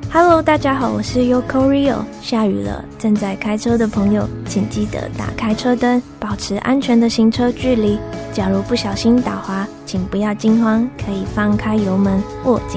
Hello， 大家好，我是 Yoko Rio。下雨了，正在开车的朋友，请记得打开车灯，保持安全的行车距离。假如不小心打滑，请不要惊慌，可以放开油门，握紧